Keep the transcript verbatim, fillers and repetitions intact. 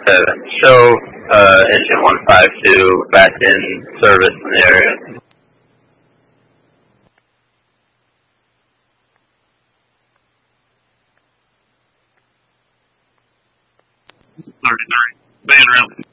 seven. Show uh, engine one five two back in service in the area. thirty-three. Van around.